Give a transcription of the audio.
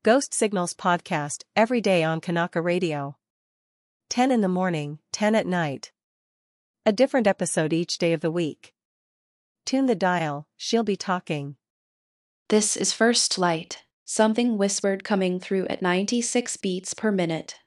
Ghost Signals podcast every day on Kanaka Radio. 10 in the morning, 10 at night. A different episode each day of the week. Tune the dial, she'll be talking. This is First Light, something whispered coming through at 96 beats per minute.